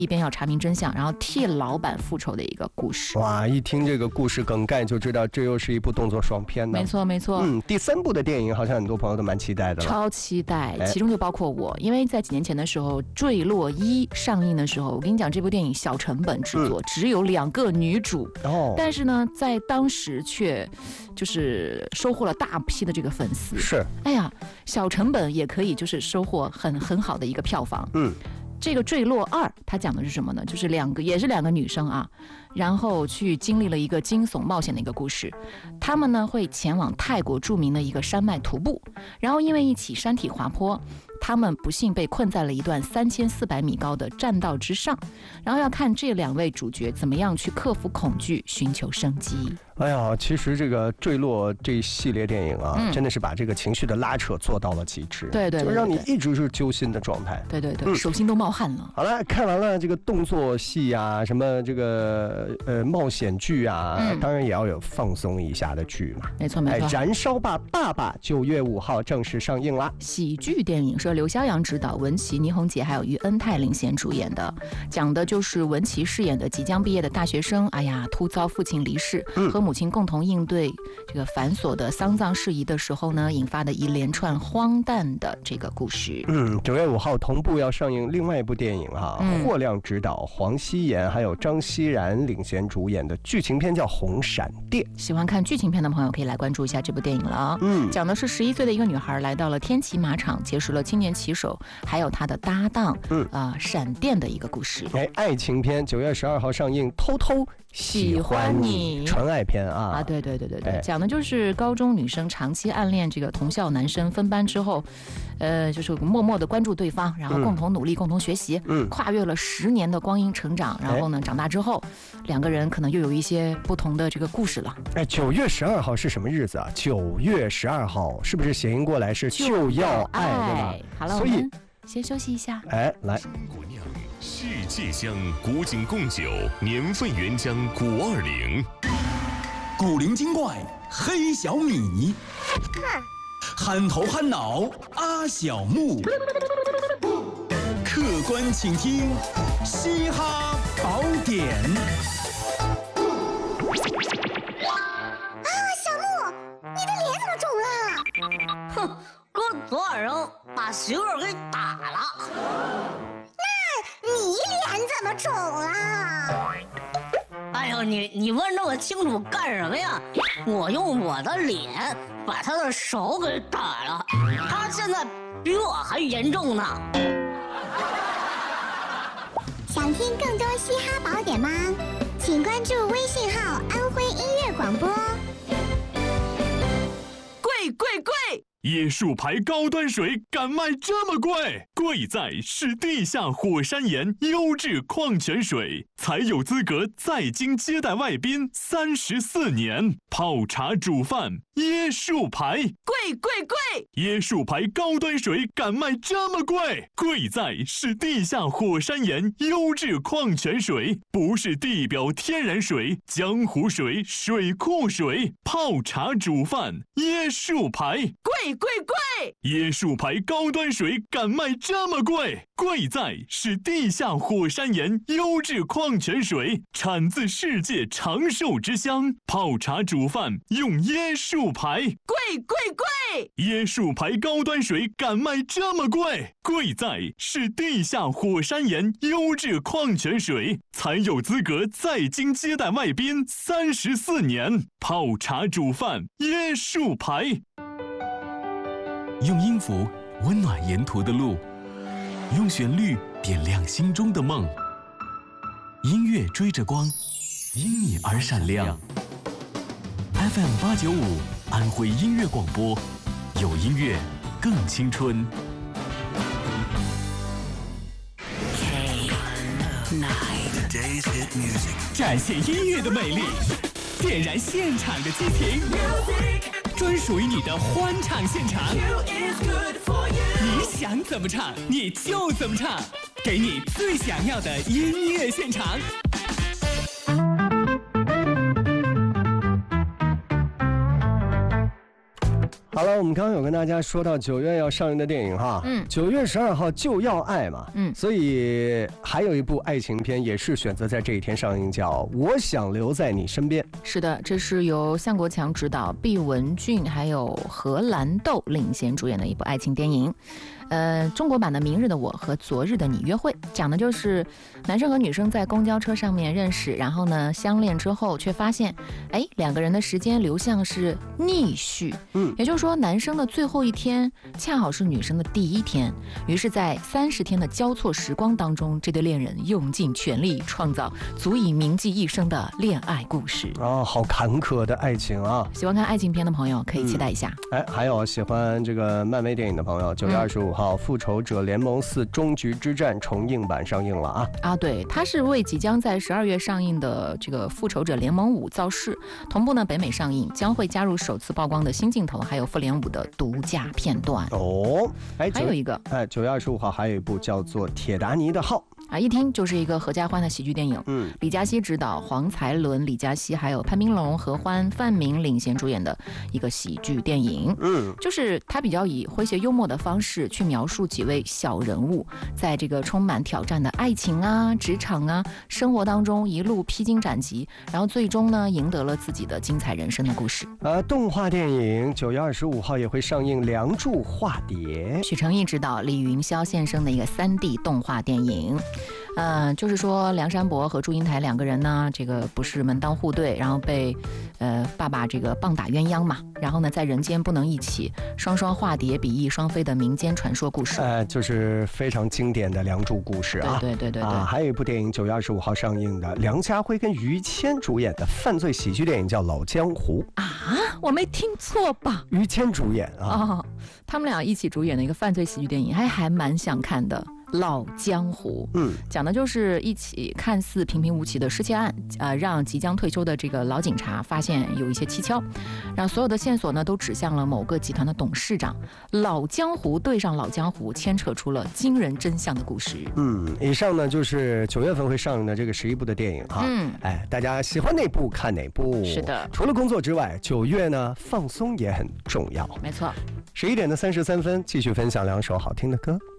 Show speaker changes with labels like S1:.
S1: 一边要查明真相，然后替老板复仇的一个故事。
S2: 哇，一听这个故事梗概就知道这又是一部动作爽片呢。
S1: 没错没错。
S2: 第3部的电影好像很多朋友都蛮期待的了，
S1: 超期待，其中就包括我，因为在几年前的时候，《坠落1》上映的时候，我跟你讲，这部电影小成本制作，只有2个女主，但是呢，在当时却就是收获了大批的这个粉丝。
S2: 是，
S1: 哎呀，小成本也可以就是收获很好的一个票房。这个《坠落2》它讲的是什么呢？就是也是两个女生啊，然后去经历了一个惊悚冒险的一个故事。她们呢会前往泰国著名的一个山脉徒步，然后因为一起山体滑坡，他们不幸被困在了一段3400米高的栈道之上，然后要看这2位主角怎么样去克服恐惧，寻求生机。
S2: 哎呀，其实这个坠落这一系列电影啊，真的是把这个情绪的拉扯做到了极致。
S1: 对，
S2: 就让你一直是揪心的状态。
S1: 对，手心都冒汗了。
S2: 好了，看完了这个动作戏啊，什么这个冒险剧啊，当然也要有放松一下的剧嘛。
S1: 没错。
S2: 燃烧吧爸爸9月5号正式上映啦。
S1: 喜剧电影是刘逍遥执导，文琪、倪虹洁还有于恩泰领衔主演的，讲的就是文琪饰演的即将毕业的大学生，突遭父亲离世，和母亲共同应对这个繁琐的丧葬事宜的时候呢，引发的一连串荒诞的这个故事。
S2: 9月5号同步要上映另外一部电影霍亮执导，黄希妍还有张熙然领衔主演的剧情片叫《红闪电》。
S1: 喜欢看剧情片的朋友可以来关注一下这部电影了。讲的是11岁的一个女孩来到了天骑马场，结识了青年骑手还有他的搭档闪电的一个故事。
S2: 爱情片9月12号上映，偷偷喜欢你，纯爱片啊。
S1: 对，讲的就是高中女生长期暗恋这个同校男生，分班之后就是默默的关注对方，然后共同努力，共同学习，跨越了10年的光阴成长，然后呢长大之后2个人可能又有一些不同的这个故事了。
S2: 9月12号是什么日子啊？9月12号是不是谐音过来是就要爱，对吧？
S1: 好了，所以先休息一下。
S2: 来。
S3: 中国酿世界香古井贡酒，年份原浆520，
S4: 古灵精怪黑小米，憨头憨脑阿小木，客观请听嘻哈宝典。
S5: 小木，你的脸怎么肿了？
S6: 哼，哥昨晚上把媳妇儿给打了。
S5: 那你脸怎么肿了？
S6: 哎呦，你问这么清楚干什么呀？我用我的脸把他的手给打了，他现在比我还严重呢。
S5: 想听更多嘻哈宝典吗？请关注微信号安徽音乐广播。
S7: 贵！椰树牌高端水敢卖这么贵？贵在是地下火山岩优质矿泉水，才有资格在京接待外宾34年。泡茶煮饭，椰树牌，贵！椰树牌高端水敢卖这么贵？贵在是地下火山岩优质矿泉水，不是地表天然水、江湖水、水库水。泡茶煮饭，椰树牌，贵！椰树牌高端水敢卖这么贵？贵在是地下火山岩优质矿泉水，产自世界长寿之乡。泡茶煮饭用椰树牌，贵！椰树牌高端水敢卖这么贵？贵在是地下火山岩优质矿泉水，才有资格在京接待外宾34年。泡茶煮饭，椰树牌。
S8: 用音符温暖沿途的路，用旋律点亮心中的梦。音乐追着光，因你而闪亮。FM 895安徽音乐广播，有音乐更青春。
S9: 展现音乐的美丽，点燃现场的激情，专属于你的欢唱现场。你想怎么唱，你就怎么唱，给你最想要的音乐现场。
S2: 好好了，我们刚刚有跟大家说到9月要上映的电影哈，9月12号就要爱嘛，所以还有一部爱情片也是选择在这一天上映，叫《我想留在你身边》。
S1: 是的，这是由向国强执导，毕雯珺还有荷兰豆领衔主演的一部爱情电影。中国版的《明日的我和昨日的你约会》，讲的就是男生和女生在公交车上面认识，然后呢相恋之后，却发现，两个人的时间流向是逆序，也就是说，男生的最后一天恰好是女生的第一天。于是，在30天的交错时光当中，这对恋人用尽全力创造足以铭记一生的恋爱故事。
S2: 好坎坷的爱情啊！
S1: 喜欢看爱情片的朋友可以期待一下。
S2: 还有喜欢这个漫威电影的朋友，9月25号。复仇者联盟4终局之战重映版上映了
S1: 对，它是为即将在12月上映的这个复仇者联盟5造势，同步呢北美上映，将会加入首次曝光的新镜头，还有复联5的独家片段。还有一个
S2: 9月25号还有一部叫做《铁达尼的号》。
S1: 一听就是一个合家欢的喜剧电影。李嘉熙执导，黄才伦、李嘉熙还有潘斌龙、何欢、范明领衔主演的一个喜剧电影。就是他比较以诙谐幽默的方式去描述几位小人物在这个充满挑战的爱情啊、职场啊、生活当中一路披荆斩棘，然后最终呢赢得了自己的精彩人生的故事。
S2: 动画电影9月25号也会上映《梁祝化蝶》，
S1: 许成义执导，李云霄先生的一个3D 动画电影。就是说梁山伯和祝英台两个人呢，这个不是门当户对，然后被爸爸这个棒打鸳鸯嘛，然后呢在人间不能一起，双双化蝶比翼双飞的民间传说故事。
S2: 就是非常经典的梁祝故事啊。
S1: 对。
S2: 还有一部电影9月25号上映的，梁家辉跟于谦主演的犯罪喜剧电影叫《老江湖》
S1: 我没听错吧？
S2: 于谦主演
S1: 他们俩一起主演的一个犯罪喜剧电影，还蛮想看的。老江湖，讲的就是一起看似平平无奇的失窃案，让即将退休的这个老警察发现有一些蹊跷，让所有的线索呢都指向了某个集团的董事长。老江湖对上老江湖，牵扯出了惊人真相的故事。
S2: 以上呢就是9月份会上映的这个11部的电影大家喜欢哪部看哪部。
S1: 是的，
S2: 除了工作之外，9月呢放松也很重要。
S1: 没错。
S2: 11点的33分，继续分享2首好听的歌。